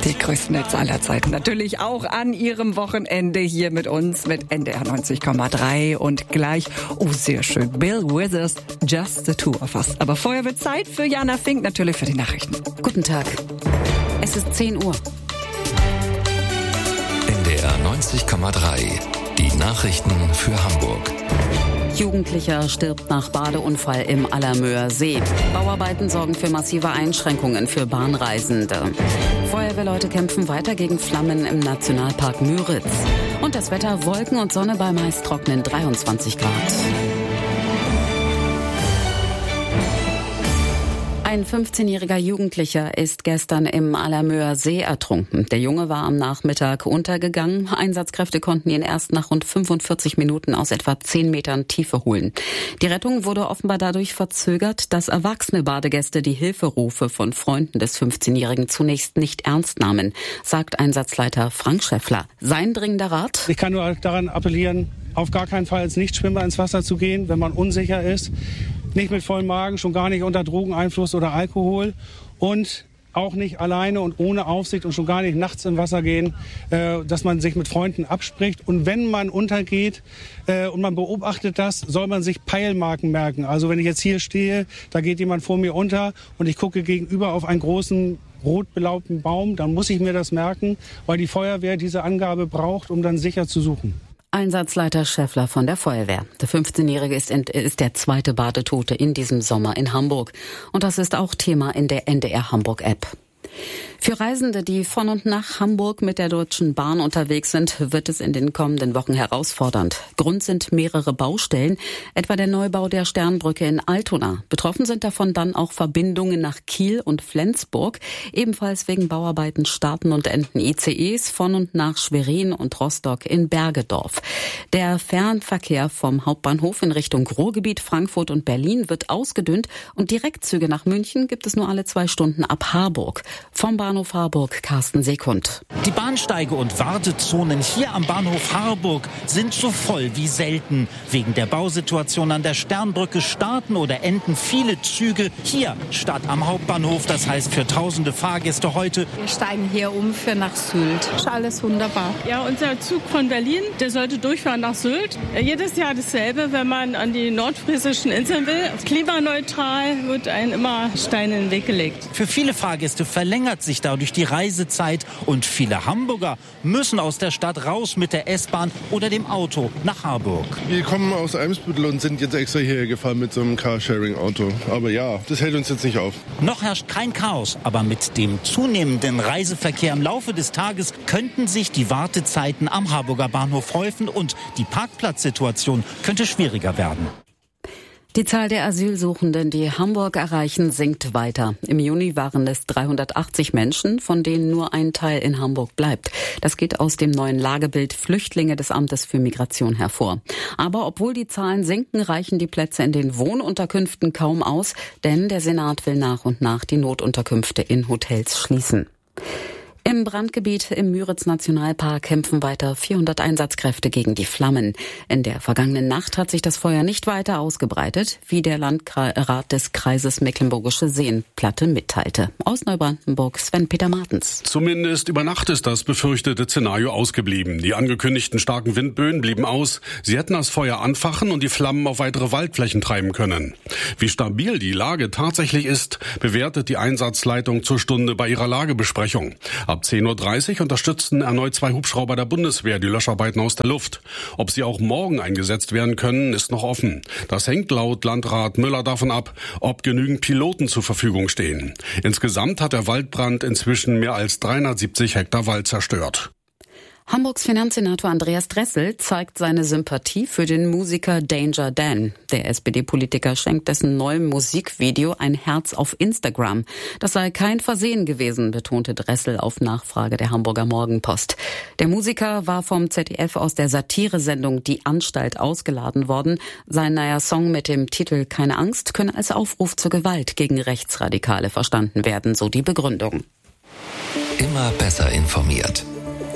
Die größten Hits aller Zeiten. Natürlich auch an Ihrem Wochenende hier mit uns mit NDR 90,3 und gleich, oh sehr schön, Bill Withers, Just the Two of Us. Aber vorher wird Zeit für Jana Fink, natürlich für die Nachrichten. Guten Tag. Es ist 10 Uhr. NDR 90,3. Die Nachrichten für Hamburg. Jugendlicher stirbt nach Badeunfall im Allermöer See. Bauarbeiten sorgen für massive Einschränkungen für Bahnreisende. Feuerwehrleute kämpfen weiter gegen Flammen im Nationalpark Müritz. Und das Wetter: Wolken und Sonne bei meist trockenen 23 Grad. Ein 15-jähriger Jugendlicher ist gestern im Allermöer See ertrunken. Der Junge war am Nachmittag untergegangen. Einsatzkräfte konnten ihn erst nach rund 45 Minuten aus etwa 10 Metern Tiefe holen. Die Rettung wurde offenbar dadurch verzögert, dass erwachsene Badegäste die Hilferufe von Freunden des 15-Jährigen zunächst nicht ernst nahmen, sagt Einsatzleiter Frank Schäffler. Sein dringender Rat: Ich kann nur daran appellieren, auf gar keinen Fall als Nichtschwimmer ins Wasser zu gehen, wenn man unsicher ist. Nicht mit vollem Magen, schon gar nicht unter Drogeneinfluss oder Alkohol und auch nicht alleine und ohne Aufsicht und schon gar nicht nachts im Wasser gehen, dass man sich mit Freunden abspricht. Und wenn man untergeht und man beobachtet das, soll man sich Peilmarken merken. Also wenn ich jetzt hier stehe, da geht jemand vor mir unter und ich gucke gegenüber auf einen großen rot belaubten Baum, dann muss ich mir das merken, weil die Feuerwehr diese Angabe braucht, um dann sicher zu suchen. Einsatzleiter Schäffler von der Feuerwehr. Der 15-Jährige ist der zweite Badetote in diesem Sommer in Hamburg. Und das ist auch Thema in der NDR Hamburg-App. Für Reisende, die von und nach Hamburg mit der Deutschen Bahn unterwegs sind, wird es in den kommenden Wochen herausfordernd. Grund sind mehrere Baustellen, etwa der Neubau der Sternbrücke in Altona. Betroffen sind davon dann auch Verbindungen nach Kiel und Flensburg. Ebenfalls wegen Bauarbeiten starten und enden ICEs von und nach Schwerin und Rostock in Bergedorf. Der Fernverkehr vom Hauptbahnhof in Richtung Ruhrgebiet, Frankfurt und Berlin wird ausgedünnt und Direktzüge nach München gibt es nur alle 2 Stunden ab Harburg. Vom Bahnhof Harburg, Carsten Sekund. Die Bahnsteige und Wartezonen hier am Bahnhof Harburg sind so voll wie selten. Wegen der Bausituation an der Sternbrücke starten oder enden viele Züge hier statt am Hauptbahnhof. Das heißt für tausende Fahrgäste heute: Wir steigen hier um für nach Sylt. Ist alles wunderbar. Ja, unser Zug von Berlin, der sollte durchfahren nach Sylt. Jedes Jahr dasselbe, wenn man an die nordfriesischen Inseln will. Klimaneutral wird einem immer Stein in den Weg gelegt. Für viele Fahrgäste verlängert sich dadurch die Reisezeit und viele Hamburger müssen aus der Stadt raus mit der S-Bahn oder dem Auto nach Harburg. Wir kommen aus Eimsbüttel und sind jetzt extra hierher gefahren mit so einem Carsharing-Auto. Aber ja, das hält uns jetzt nicht auf. Noch herrscht kein Chaos, aber mit dem zunehmenden Reiseverkehr im Laufe des Tages könnten sich die Wartezeiten am Harburger Bahnhof häufen und die Parkplatzsituation könnte schwieriger werden. Die Zahl der Asylsuchenden, die Hamburg erreichen, sinkt weiter. Im Juni waren es 380 Menschen, von denen nur ein Teil in Hamburg bleibt. Das geht aus dem neuen Lagebild Flüchtlinge des Amtes für Migration hervor. Aber obwohl die Zahlen sinken, reichen die Plätze in den Wohnunterkünften kaum aus, denn der Senat will nach und nach die Notunterkünfte in Hotels schließen. Im Brandgebiet im Müritz-Nationalpark kämpfen weiter 400 Einsatzkräfte gegen die Flammen. In der vergangenen Nacht hat sich das Feuer nicht weiter ausgebreitet, wie der Landrat des Kreises Mecklenburgische Seenplatte mitteilte. Aus Neubrandenburg Sven-Peter Martens. Zumindest über Nacht ist das befürchtete Szenario ausgeblieben. Die angekündigten starken Windböen blieben aus. Sie hätten das Feuer anfachen und die Flammen auf weitere Waldflächen treiben können. Wie stabil die Lage tatsächlich ist, bewertet die Einsatzleitung zur Stunde bei ihrer Lagebesprechung. Ab 10.30 Uhr unterstützten erneut 2 Hubschrauber der Bundeswehr die Löscharbeiten aus der Luft. Ob sie auch morgen eingesetzt werden können, ist noch offen. Das hängt laut Landrat Müller davon ab, ob genügend Piloten zur Verfügung stehen. Insgesamt hat der Waldbrand inzwischen mehr als 370 Hektar Wald zerstört. Hamburgs Finanzsenator Andreas Dressel zeigt seine Sympathie für den Musiker Danger Dan. Der SPD-Politiker schenkt dessen neuem Musikvideo ein Herz auf Instagram. Das sei kein Versehen gewesen, betonte Dressel auf Nachfrage der Hamburger Morgenpost. Der Musiker war vom ZDF aus der Satiresendung Die Anstalt ausgeladen worden. Sein neuer Song mit dem Titel Keine Angst könne als Aufruf zur Gewalt gegen Rechtsradikale verstanden werden, so die Begründung. Immer besser informiert.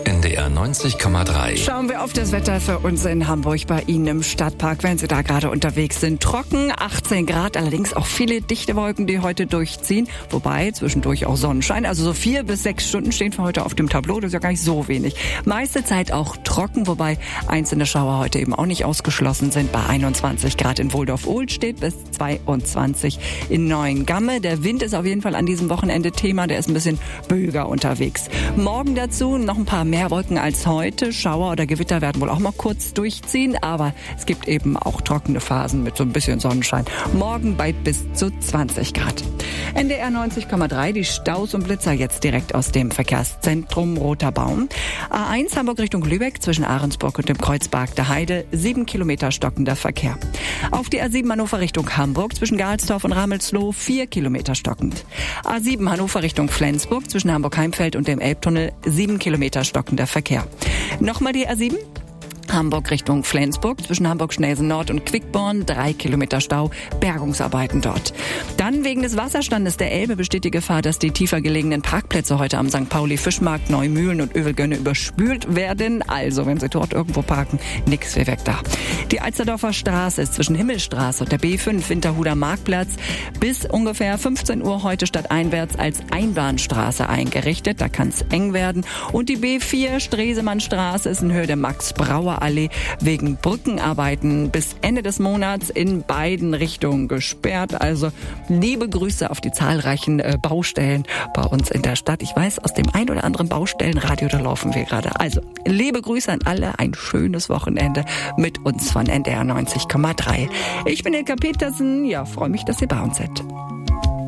NDR 90,3. Schauen wir auf das Wetter für uns in Hamburg bei Ihnen im Stadtpark, wenn Sie da gerade unterwegs sind. Trocken, 18 Grad, allerdings auch viele dichte Wolken, die heute durchziehen. Wobei zwischendurch auch Sonnenschein. Also so 4 bis 6 Stunden stehen für heute auf dem Tableau. Das ist ja gar nicht so wenig. Meiste Zeit auch trocken, wobei einzelne Schauer heute eben auch nicht ausgeschlossen sind. Bei 21 Grad in Wohldorf-Ohlstedt bis 22 in Neuengamme. Der Wind ist auf jeden Fall an diesem Wochenende Thema. Der ist ein bisschen böiger unterwegs. Morgen dazu noch ein paar mehr Wolken als heute. Schauer oder Gewitter werden wohl auch mal kurz durchziehen, aber es gibt eben auch trockene Phasen mit so ein bisschen Sonnenschein. Morgen bei bis zu 20 Grad. NDR 90,3, die Staus und Blitzer jetzt direkt aus dem Verkehrszentrum Roter Baum. A1 Hamburg Richtung Lübeck zwischen Ahrensburg und dem Kreuzberg der Heide, 7 Kilometer stockender Verkehr. Auf die A7 Hannover Richtung Hamburg zwischen Galsdorf und Ramelsloh, 4 Kilometer stockend. A7 Hannover Richtung Flensburg zwischen Hamburg-Heimfeld und dem Elbtunnel, 7 Kilometer stockender Verkehr. Nochmal die A7. Hamburg Richtung Flensburg zwischen Hamburg-Schnelsen Nord und Quickborn, 3 Kilometer Stau, Bergungsarbeiten dort. Dann wegen des Wasserstandes der Elbe besteht die Gefahr, dass die tiefer gelegenen Parkplätze heute am St. Pauli Fischmarkt, Neumühlen und Övelgönne überspült werden. Also, wenn Sie dort irgendwo parken, nix wie weg da. Die Alsterdorfer Straße ist zwischen Himmelstraße und der B5 Winterhuder Marktplatz bis ungefähr 15 Uhr heute stadteinwärts als Einbahnstraße eingerichtet. Da kann es eng werden. Und die B4 Stresemannstraße ist in Höhe der Max-Brauer-Allee wegen Brückenarbeiten bis Ende des Monats in beiden Richtungen gesperrt. Also liebe Grüße auf die zahlreichen Baustellen bei uns in der Stadt. Ich weiß, aus dem ein oder anderen Baustellenradio, da laufen wir gerade. Also liebe Grüße an alle, ein schönes Wochenende mit uns von NDR 90,3. Ich bin Ilka Petersen, ja, freue mich, dass ihr bei uns seid.